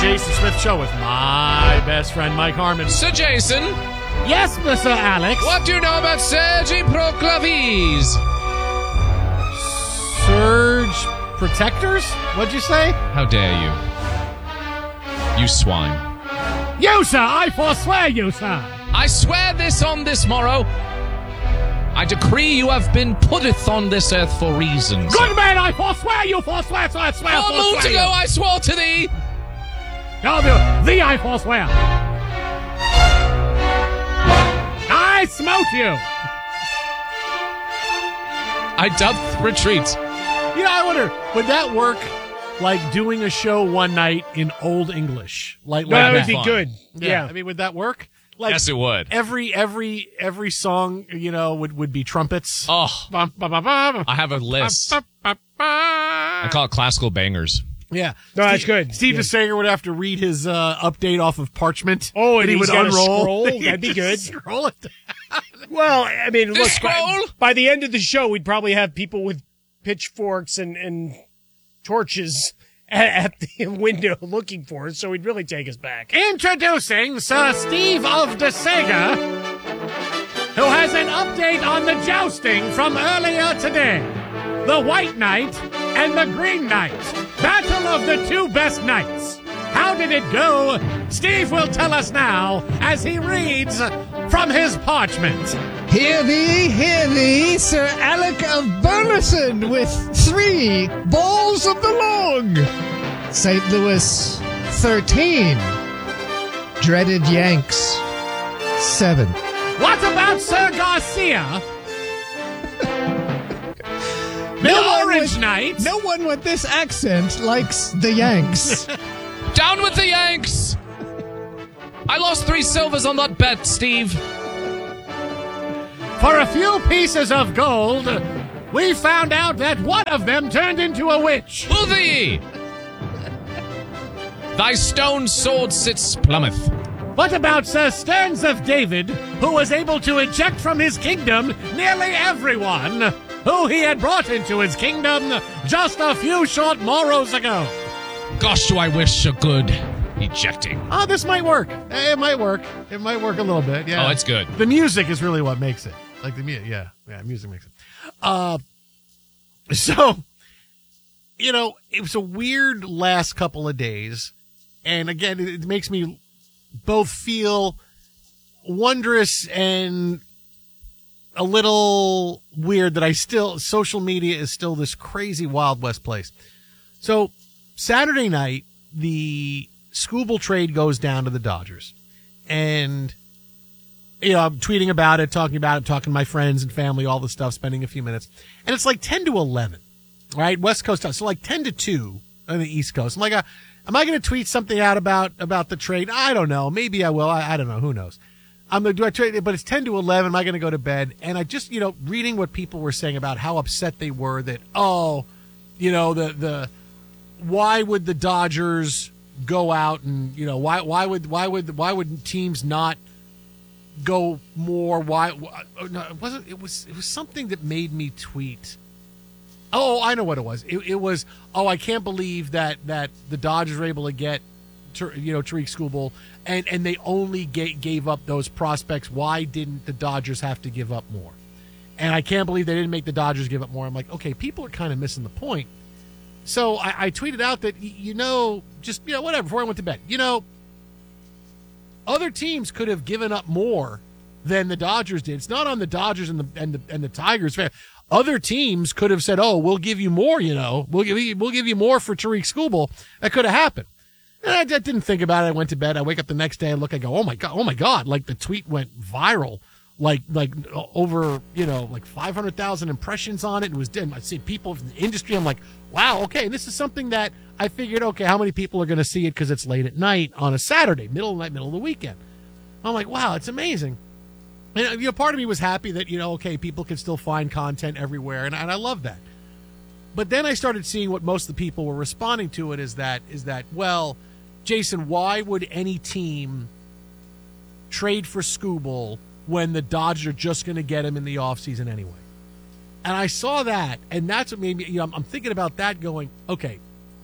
Jason Smith Show with my best friend, Mike Harmon. Sir Jason. Yes, Mr. Alex. What do you know about Sergi Proclavies? Surge protectors? What'd you say? How dare you? You swine. You, sir! I forswear you, sir! I swear this on this morrow. I decree you have been putteth on this earth for reasons. Good man, I forswear you, forswear, so I swear, 4 moons ago I swore to thee. No, thee I forswear. I smote you. I doth retreat. You know, I wonder, would that work like doing a show one night in Old English? Like that would that. be good. Yeah. I mean, would that work? Like, Yes, it would. Every song, you know, would be trumpets. Oh, Bum, bum, bum, bum. I have a list. Bum, bum, bum. I call it classical bangers. Yeah. No, that's good. Steve Yeah. DeSager would have to read his update off of parchment. Oh, and he he's would gotta unroll. scroll? He'd That'd be good. Scroll it. Well, I mean, look, scroll? by the end of the show, we'd probably have people with pitchforks and torches at the window looking for us, so he'd really take us back. Introducing Sir Steve of DeSager, who has an update on the jousting from earlier today. The White Knight and the Green Knight. Battle of the two best knights. How did it go? Steve will tell us now as he reads from his parchment. Hear thee, Sir Alec of Burleson with 3 balls of the long. St. Louis, 13. Dreaded Yanks, 7. What about Sir Garcia? The Orange Knight. No one with this accent likes the Yanks. Down with the Yanks! I lost 3 silvers on that bet, Steve. For a few pieces of gold, we found out that one of them turned into a witch. Who thee? Thy stone sword sits Plymouth. What about Sir Stearns of David, who was able to eject from his kingdom nearly everyone who he had brought into his kingdom just a few short morrows ago? Gosh, do I wish a good ejecting. Oh, this might work. It might work. It might work a little bit. Yeah. Oh, it's good. The music is really what makes it. Like the music. Yeah. Music makes it. So, you know, it was a weird last couple of days. And again, it makes me both feel wondrous and a little weird that social media is still this crazy Wild West place. So Saturday night, the Skubal trade goes down to the Dodgers. And, you know, I'm tweeting about it, talking to my friends and family, all the stuff, spending a few minutes. And it's like 10 to 11, right? West Coast time. So like 10 to 2 on the East Coast. I'm like, am I going to tweet something out about the trade? I don't know. Maybe I will. I don't know. Who knows? Do I trade it? But it's 10 to 11. Am I going to go to bed? And I just, you know, reading what people were saying about how upset they were that, why would the Dodgers go out and, you know, why would teams not go more? No, it was something that made me tweet. Oh, I know what it was. It was, I can't believe that the Dodgers were able to get, Tarik Skubal, and they only gave up those prospects. Why didn't the Dodgers have to give up more? And I can't believe they didn't make the Dodgers give up more. I'm like, okay, people are kind of missing the point. So I tweeted out that, whatever, before I went to bed. Other teams could have given up more than the Dodgers did. It's not on the Dodgers and the Tigers. Other teams could have said, "Oh, we'll give you more. We'll give you more for Tarik Skubal." That could have happened. And I didn't think about it. I went to bed. I wake up the next day. I look. I go, "Oh my god!" Like the tweet went viral. Like over 500,000 impressions on it. It was dead. I see people from the industry. I'm like, wow, okay, this is something that I figured. Okay, how many people are going to see it because it's late at night on a Saturday, middle of the night, middle of the weekend? I'm like, wow, it's amazing. And part of me was happy that people can still find content everywhere, and I love that. But then I started seeing what most of the people were responding to it is that well, Jason, why would any team trade for Skubal when the Dodgers are just going to get him in the offseason anyway? And I saw that, and that's what made me, I'm thinking about that going, okay,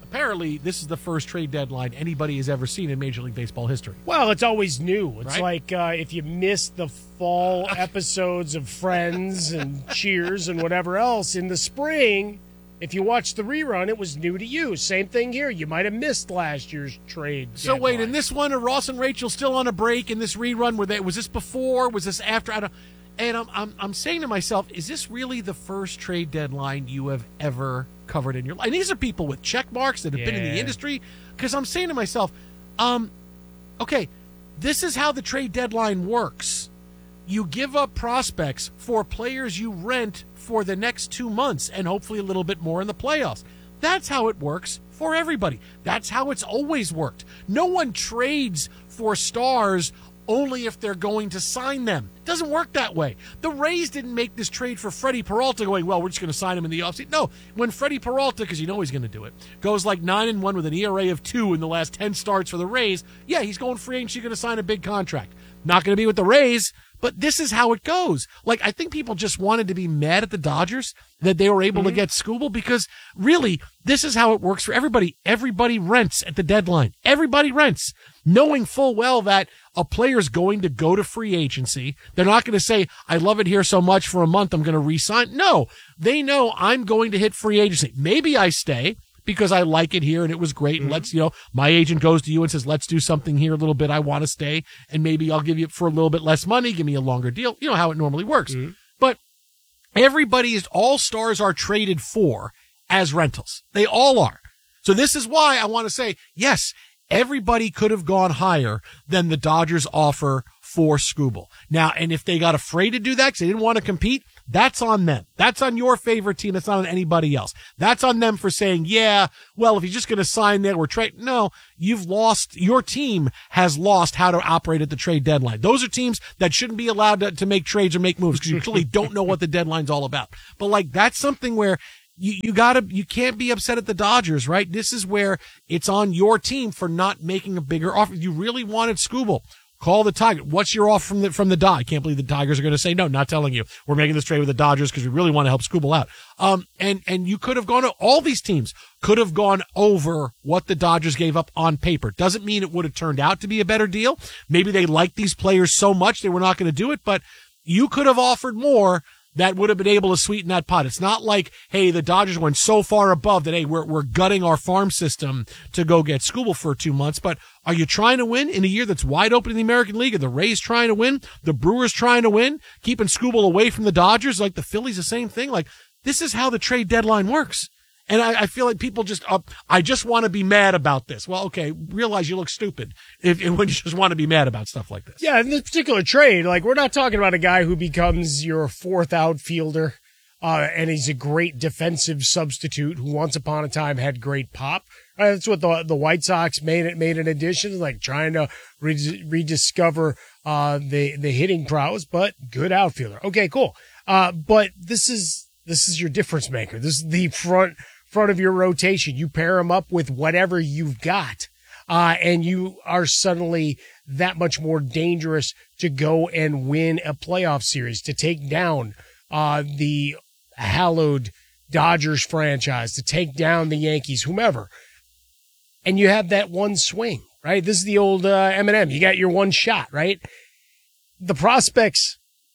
apparently this is the first trade deadline anybody has ever seen in Major League Baseball history. Well, it's always new. It's Right? like if you missed the fall episodes of Friends and Cheers and whatever else in the spring, if you watched the rerun, it was new to you. Same thing here. You might have missed last year's trade. So deadline. wait, in this one, are Ross and Rachel still on a break in this rerun? Was this before? Was this after? I don't. And I'm saying to myself, is this really the first trade deadline you have ever covered in your life? And these are people with check marks that have been in the Yeah. industry. Because I'm saying to myself, okay, this is how the trade deadline works. You give up prospects for players you rent for the next 2 months and hopefully a little bit more in the playoffs. That's how it works for everybody. That's how it's always worked. No one trades for stars only if they're going to sign them. It doesn't work that way. The Rays didn't make this trade for Freddie Peralta going, well, we're just going to sign him in the offseason. No, when Freddie Peralta, because you know he's going to do it, goes like 9-1 with an ERA of 2 in the last 10 starts for the Rays, yeah, he's going free agency, going to sign a big contract. Not going to be with the Rays, but this is how it goes. Like, I think people just wanted to be mad at the Dodgers that they were able to get Skubal because really, this is how it works for everybody. Everybody rents at the deadline. Everybody rents, knowing full well that a player's going to go to free agency. They're not going to say, I love it here so much for a month, I'm going to re-sign. No, they know I'm going to hit free agency. Maybe I stay because I like it here and it was great. And let's, my agent goes to you and says, let's do something here a little bit. I want to stay and maybe I'll give you for a little bit less money. Give me a longer deal. You know how it normally works. But all stars are traded for as rentals. They all are. So this is why I want to say, yes, everybody could have gone higher than the Dodgers offer for Skubal. Now, and if they got afraid to do that because they didn't want to compete, that's on them. That's on your favorite team. That's not on anybody else. That's on them for saying, yeah, well, if he's just going to sign there, we're trade. No, you've lost. Your team has lost how to operate at the trade deadline. Those are teams that shouldn't be allowed to make trades or make moves because you clearly don't know what the deadline's all about. But like, that's something where you can't be upset at the Dodgers, right? This is where it's on your team for not making a bigger offer. You really wanted Skubal. Call the Tigers. What's your offer from the Dodgers? I can't believe the Tigers are going to say no, not telling you. We're making this trade with the Dodgers because we really want to help Skubal out. And you could have gone to all these teams could have gone over what the Dodgers gave up on paper. Doesn't mean it would have turned out to be a better deal. Maybe they liked these players so much they were not going to do it, but you could have offered more that would have been able to sweeten that pot. It's not like, hey, the Dodgers went so far above that, hey, we're gutting our farm system to go get Skubal for 2 months. But are you trying to win in a year that's wide open in the American League? Are the Rays trying to win? The Brewers trying to win? Keeping Skubal away from the Dodgers? Like the Phillies, the same thing? Like, this is how the trade deadline works. And I feel like people I just want to be mad about this. Well, okay, realize you look stupid when you just want to be mad about stuff like this. Yeah, in this particular trade, like, we're not talking about a guy who becomes your fourth outfielder, and he's a great defensive substitute who once upon a time had great pop. That's what the White Sox made an addition, like trying to rediscover the hitting prowess, but good outfielder. Okay, cool. But this is your difference maker. This is the front of your rotation. You pair him up with whatever you've got, and you are suddenly that much more dangerous to go and win a playoff series, to take down the hallowed Dodgers franchise, to take down the Yankees, whomever. And you have that one swing, right? This is the old Eminem. You got your one shot, right? The prospects,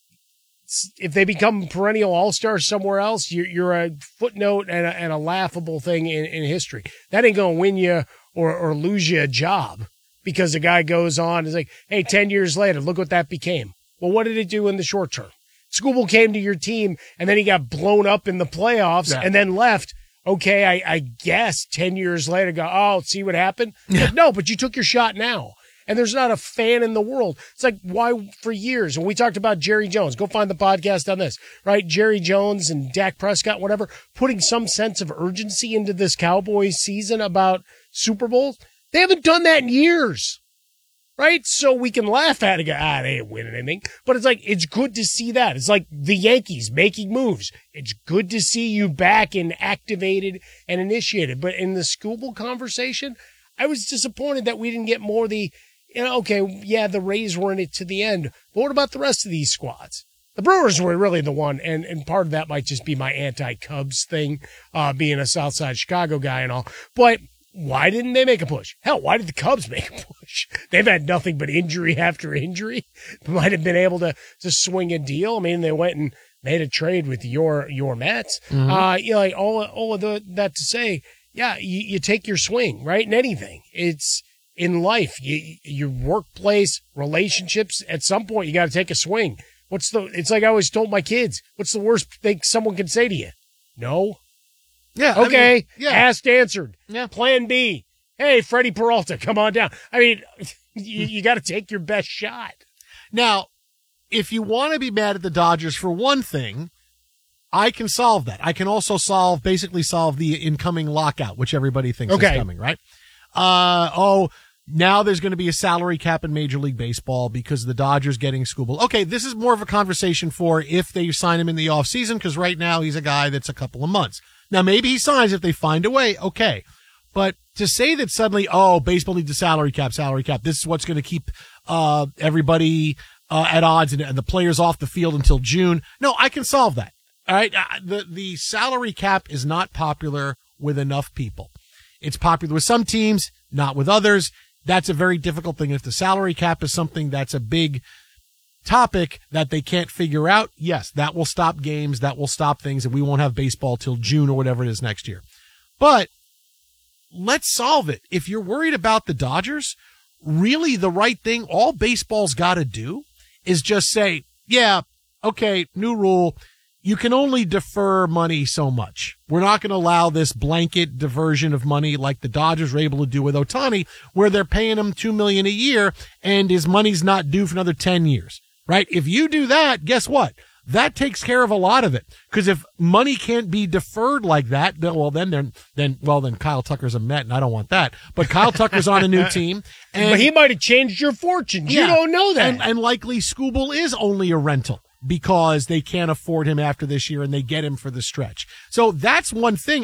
if they become perennial all-stars somewhere else, you're a footnote and a laughable thing in history. That ain't going to win you or lose you a job because the guy goes on and is like, hey, 10 years later, look what that became. Well, what did it do in the short term? Skubal came to your team and then he got blown up in the playoffs and then left. Okay, I guess 10 years later go, oh, see what happened? Yeah. No, but you took your shot now. And there's not a fan in the world. It's like, why for years? And we talked about Jerry Jones. Go find the podcast on this, right? Jerry Jones and Dak Prescott, whatever, putting some sense of urgency into this Cowboys season about Super Bowls. They haven't done that in years, right? So we can laugh at it. Go, they ain't winning anything. But it's like, it's good to see that. It's like the Yankees making moves. It's good to see you back and activated and initiated. But in the Skubal conversation, I was disappointed that we didn't get more of the, okay, yeah, the Rays were in it to the end, but what about the rest of these squads? The Brewers were really the one, and part of that might just be my anti-Cubs thing, being a Southside Chicago guy and all. But Why didn't they make a push? Hell, why did the Cubs make a push? They've had nothing but injury after injury. Might have been able to swing a deal. I mean, they went and made a trade with your Mets. Like all of that to say, yeah, you take your swing, right? In anything. It's in life, your workplace, relationships, at some point you got to take a swing. It's like I always told my kids, what's the worst thing someone can say to you? No. Yeah. Okay. I mean, yeah. Asked, answered. Yeah. Plan B. Hey, Freddie Peralta, come on down. I mean, you got to take your best shot. Now, if you want to be mad at the Dodgers for one thing, I can solve that. I can also basically solve the incoming lockout, which everybody thinks is coming, right? Now there's going to be a salary cap in Major League Baseball because of the Dodgers getting Skubal. Okay, this is more of a conversation for if they sign him in the offseason, because right now he's a guy that's a couple of months. Now, maybe he signs if they find a way, okay. But to say that suddenly, baseball needs a salary cap, this is what's going to keep everybody at odds and the players off the field until June. No, I can solve that. All right, the salary cap is not popular with enough people. It's popular with some teams, not with others. That's a very difficult thing. If the salary cap is something that's a big topic that they can't figure out, yes, that will stop games, that will stop things, and we won't have baseball till June or whatever it is next year. But let's solve it. If you're worried about the Dodgers, really the right thing, all baseball's got to do is just say, yeah, okay, new rule. You can only defer money so much. We're not going to allow this blanket diversion of money like the Dodgers were able to do with Ohtani, where they're paying him $2 million a year and his money's not due for another 10 years, right? If you do that, guess what? That takes care of a lot of it. Because if money can't be deferred like that, then Kyle Tucker's a Met, and I don't want that. But Kyle Tucker's on a new team, but he might have changed your fortunes. Yeah, you don't know that, and likely Skubal is only a rental, because they can't afford him after this year and they get him for the stretch. So that's one thing.